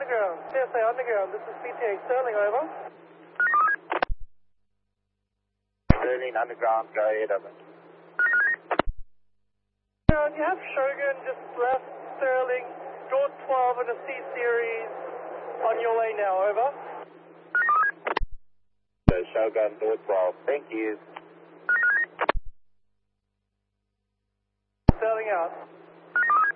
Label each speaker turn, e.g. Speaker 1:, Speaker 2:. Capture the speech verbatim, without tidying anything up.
Speaker 1: Underground. C S A Underground, this is P T A Sterling, over.
Speaker 2: Sterling Underground, go ahead, over.
Speaker 1: Uh, you have Shogun just left Sterling, draw twelve in a C series on your way now, over.
Speaker 2: So Shogun, door twelve, thank you.
Speaker 1: Sterling out.